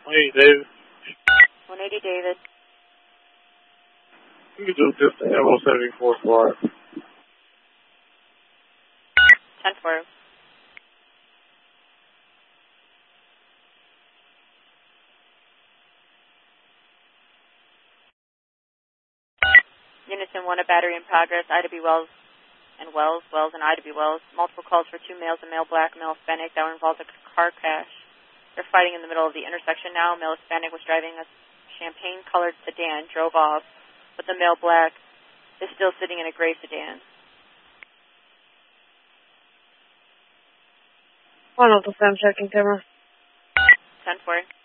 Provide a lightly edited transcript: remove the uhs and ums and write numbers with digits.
Hey, David. 180 David. You can do this to Evo 74 Squad. 10-4. Unison 1, a battery in progress. IW Wells and Wells and IW Wells. Multiple calls for 2 males, a male black, male Hispanic, that were involved in a car crash. They're fighting in the middle of the intersection now. Male Hispanic was driving a champagne-colored sedan, drove off, but the male black is still sitting in a gray sedan. 105, checking camera. 10-4.